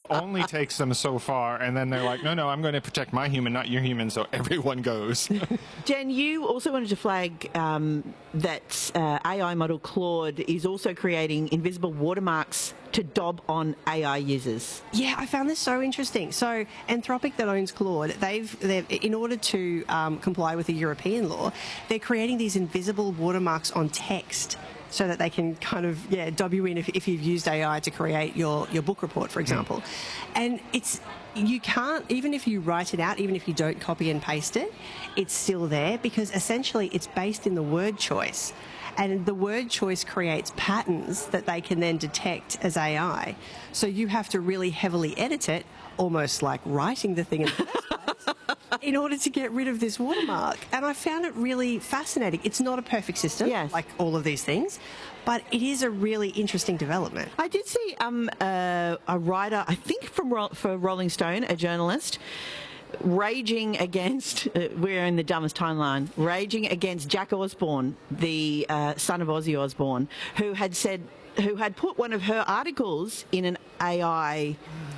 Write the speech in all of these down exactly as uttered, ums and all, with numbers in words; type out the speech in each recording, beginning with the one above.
only takes them so far, and then they're like, no, no, I'm going to protect my human, not your human, so everyone goes. Jen, you also wanted to flag um, that uh, A I model Claude is also creating invisible watermarks to dob on A I users. Yeah, I found this so interesting. So Anthropic, that owns Claude, they've, they've in order to um, comply with the European law, they're creating these invisible watermarks on text so that they can kind of, yeah, dob you in if, if you've used A I to create your, your book report, for example. Mm. And it's, you can't, even if you write it out, even if you don't copy and paste it, it's still there because essentially it's based in the word choice. And the word choice creates patterns that they can then detect as A I. So you have to really heavily edit it, almost like writing the thing in the first place, in order to get rid of this watermark. And I found it really fascinating. It's not a perfect system, yes, like all of these things, but it is a really interesting development. I did see um, uh, a writer, I think from Ro- for Rolling Stone, a journalist, raging against, uh, we're in the dumbest timeline, raging against Jack Osborne, the uh, son of Ozzy Osbourne, who had said, who had put one of her articles in an A I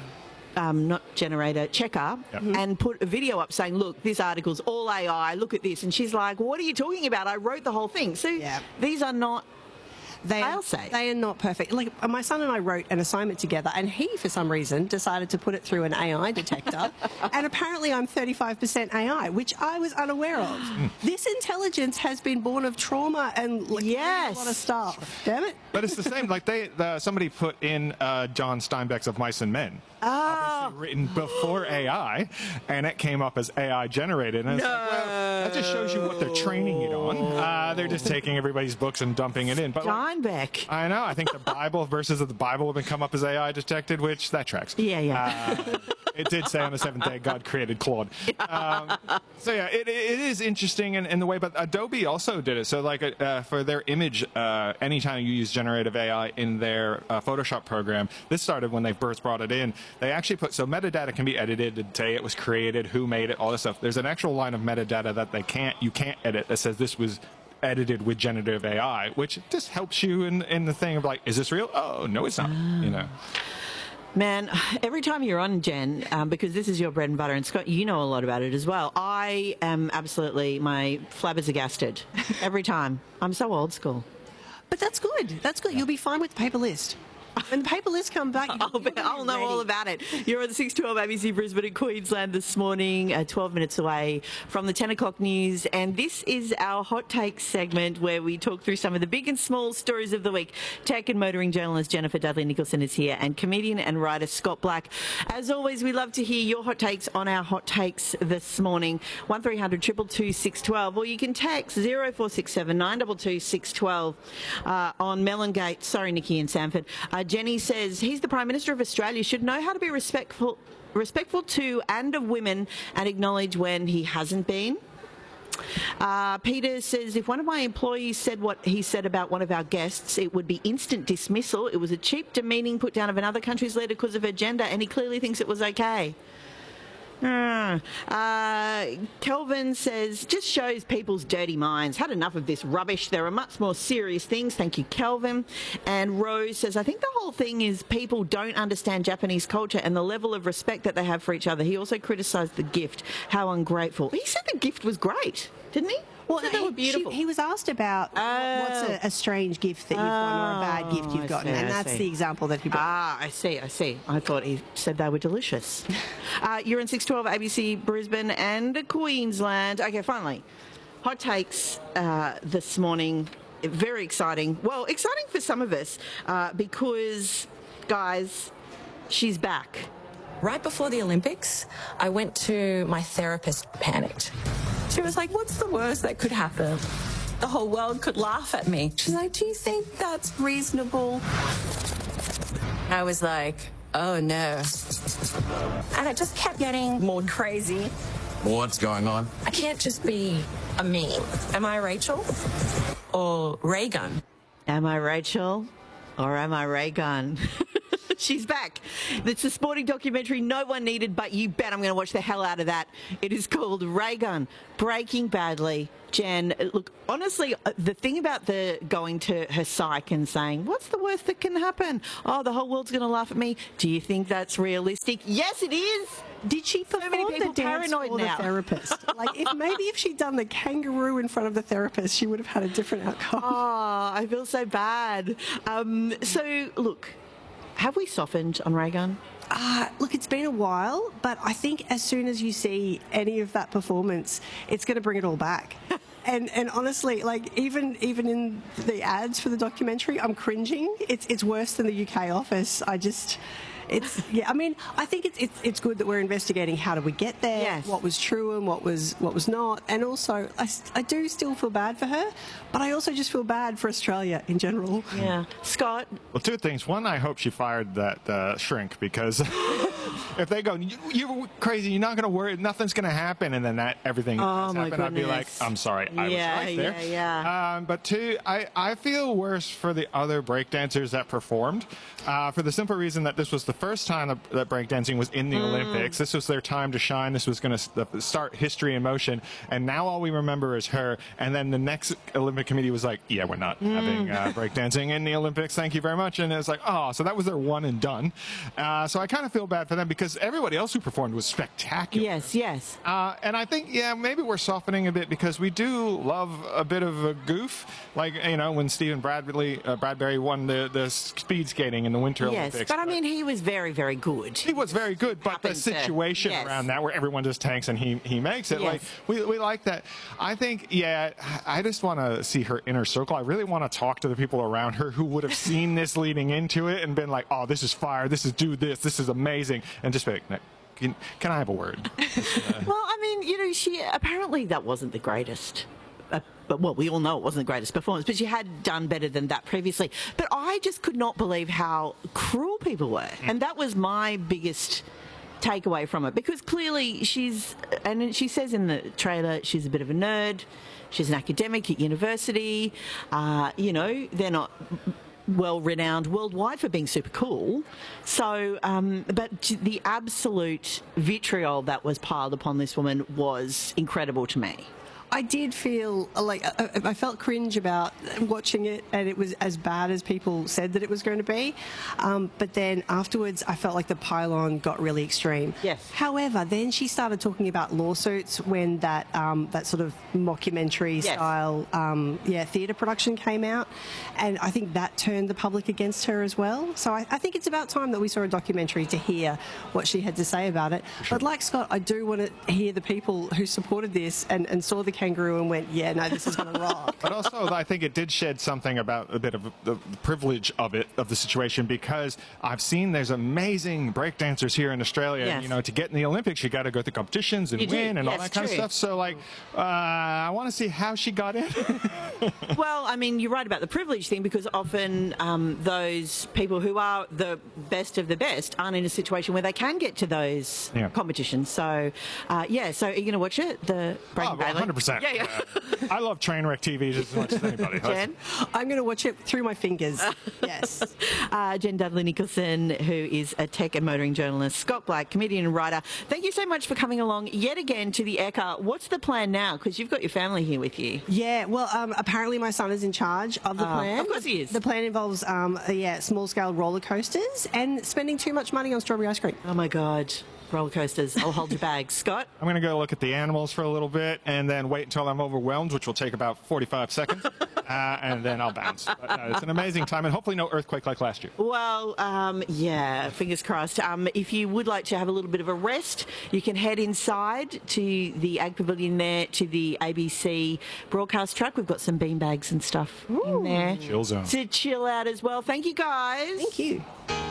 Um, not generator, checker, yep, and put a video up saying, look, this article's all A I, look at this. And she's like, what are you talking about? I wrote the whole thing. So yep, these are not They are, they are not perfect. Like, my son and I wrote an assignment together, and he, for some reason, decided to put it through an A I detector. And apparently I'm thirty-five percent A I, which I was unaware of. This intelligence has been born of trauma and like, yes, a lot of stuff. Damn it. But it's the same. Like, they, the, somebody put in uh, John Steinbeck's Of Mice and Men. Oh. Obviously written before A I, and it came up as A I generated. And it's no. like, well, that just shows you what they're training it on. Uh, they're just taking everybody's books and dumping it in. But Steinbeck. Like, I know. I think the Bible verses of the Bible have come up as A I detected, which that tracks. Yeah, yeah. Uh, it did say on the seventh day God created Claude. Um, so yeah, it, it is interesting in, in the way, but Adobe also did it. So like uh, for their image, uh, anytime you use generative A I in their uh, Photoshop program, this started when they first brought it in. They actually put, so metadata can be edited to say it was created, who made it, all this stuff. There's an actual line of metadata that they can't, you can't edit that says this was edited with generative A I, which just helps you in, in the thing of like, is this real? Oh, no, it's not, you know. Man, every time you're on, Jen, um, because this is your bread and butter, and Scott, you know a lot about it as well, I am absolutely, my flabbergasted every time. I'm so old school. But that's good. That's good. You'll be fine with the paper list. When the paper list come back, I'll, be, I'll know all about it. You're on the six twelve A B C Brisbane in Queensland this morning, uh, twelve minutes away from the ten o'clock news. And this is our Hot Takes segment where we talk through some of the big and small stories of the week. Tech and motoring journalist Jennifer Dudley Nicholson is here, and comedian and writer Scott Black. As always, we love to hear your hot takes on our Hot Takes this morning. one three hundred two two two six one two, or you can text zero four six seven nine two two six one two uh, on Mellongate. Sorry, Nikki and Sanford. Uh, Jenny says he's the Prime Minister of Australia, should know how to be respectful respectful to and of women and acknowledge when he hasn't been. Uh, Peter says, if one of my employees said what he said about one of our guests, it would be instant dismissal. It was a cheap, demeaning put down of another country's leader because of her gender, and he clearly thinks it was okay. Uh, Kelvin says, just shows people's dirty minds. Had enough of this rubbish. There are much more serious things. Thank you, Kelvin. And Rose says, I think the whole thing is people don't understand Japanese culture and the level of respect that they have for each other. He also criticised the gift. How ungrateful. He said the gift was great, didn't he? Well, he, they were beautiful. She, he was asked about oh. what's a, a strange gift that you've gotten or a bad gift you've I gotten, see, and I that's see. the example that he brought. Ah, I see, I see. I thought he said they were delicious. uh, you're in six twelve A B C Brisbane and Queensland. Okay, finally, hot takes uh, this morning. Very exciting. Well, exciting for some of us uh, because, guys, she's back. Right before the Olympics, I went to my therapist, panicked. She was like, what's the worst that could happen? The whole world could laugh at me. She's like, do you think that's reasonable? I was like, oh no. And it just kept getting more crazy. What's going on? I can't just be a meme. Am I Rachel? Or Ray Gun? Am I Rachel? Or am I Ray Gun? She's back. It's a sporting documentary no one needed, but you bet I'm going to watch the hell out of that. It is called Raygun, Breaking Badly. Jen, look, honestly, the thing about the going to her psych and saying, what's the worst that can happen? Oh, the whole world's going to laugh at me. Do you think that's realistic? Yes, it is. Did she perform many people the dance paranoid for now. the therapist? Like, if maybe if she'd done the kangaroo in front of the therapist, she would have had a different outcome. Oh, I feel so bad. Um, so, look, have we softened on Raygun? Uh, look, it's been a while, but I think as soon as you see any of that performance, it's going to bring it all back. And and honestly, like even even in the ads for the documentary, I'm cringing. It's it's worse than the U K Office. I just, it's yeah. I mean, I think it's it's, it's good that we're investigating how did we get there, Yes. what was true and what was what was not, and also I, I do still feel bad for her, but I also just feel bad for Australia in general. Yeah. Scott? Well, two things. One, I hope she fired that uh, shrink because if they go, you, you're crazy, you're not going to worry, nothing's going to happen, and then that everything Oh, has my happened, I'd be like, goodness. I'm sorry, I Yeah, was right there. yeah, yeah. Um, but two, I, I feel worse for the other breakdancers that performed uh, for the simple reason that this was the first time that, that breakdancing was in the Mm. Olympics. This was their time to shine. This was going to start history in motion, and now all we remember is her. And then the next Olympic committee was like, yeah, we're not Mm. having uh, breakdancing in the Olympics. Thank you very much. And it was like, oh, so that was their one and done. Uh, so I kind of feel bad for them because everybody else who performed was spectacular. Yes, yes. Uh, and I think, yeah, maybe we're softening a bit because we do love a bit of a goof. Like, you know, when Stephen Bradley, uh, Bradbury won the, the speed skating in the Winter Yes, Olympics. but I mean, he was very, very good. He was very good, but the Happens to- situation yes. around that where everyone just tanks and he, he makes it, Yes. like, we, we like that. I think, yeah, I just want to see her inner circle. I really want to talk to the people around her who would have seen this leading into it and been like, oh, this is fire, this is do this, this is amazing, and just be like, can, can I have a word? Well, I mean, you know, she apparently that wasn't the greatest. Uh, but well, we all know it wasn't the greatest performance, but she had done better than that previously. But I just could not believe how cruel people were, and that was my biggest takeaway from it, because clearly she's, and she says in the trailer, she's a bit of a nerd. She's an academic at university. Uh, you know, they're not well renowned worldwide for being super cool. So, um, but the absolute vitriol that was piled upon this woman was incredible to me. I did feel like I, I felt cringe about watching it, and it was as bad as people said that it was going to be. Um, but then afterwards, I felt like the pile-on got really extreme. Yes. However, then she started talking about lawsuits when that um, that sort of mockumentary Yes. style, um, yeah, theatre production came out, and I think that turned the public against her as well. So I, I think it's about time that we saw a documentary to hear what she had to say about it. But like Scott, I do want to hear the people who supported this and, and saw the kangaroo and went, yeah, no, this is going to rock. But also, I think it did shed something about a bit of the privilege of it, of the situation, because I've seen there's amazing breakdancers here in Australia. Yes. You know, to get in the Olympics, you got to go through competitions and You do. win and all Yes, that kind true. of stuff. So, like, uh, I want to see how she got in. Well, I mean, you're right about the privilege thing, because often um, those people who are the best of the best aren't in a situation where they can get to those Yeah. competitions. So, uh, yeah, so are you going to watch it? The Breaking Oh, Badly? one hundred percent. Yeah, yeah. I love Trainwreck T V just as much as anybody. Jen? I'm going to watch it through my fingers. Yes. Uh, Jen Dudley Nicholson, who is a tech and motoring journalist, Scott Black, comedian and writer. Thank you so much for coming along yet again to the Ekka. What's the plan now? Because you've got your family here with you. Yeah, well, um, apparently my son is in charge of the Ah, plan. of course he is. The plan involves, um, uh, yeah, small-scale roller coasters and spending too much money on strawberry ice cream. Oh, my God. Roller coasters. I'll hold your bag. Scott? I'm going to go look at the animals for a little bit and then wait until I'm overwhelmed, which will take about forty-five seconds, uh, and then I'll bounce. But, uh, it's an amazing time, and hopefully no earthquake like last year. Well, um, yeah, fingers crossed. Um, if you would like to have a little bit of a rest, you can head inside to the Ag Pavilion there, to the A B C broadcast truck. We've got some beanbags and stuff in there Chill zone. to chill out as well. Thank you, guys. Thank you.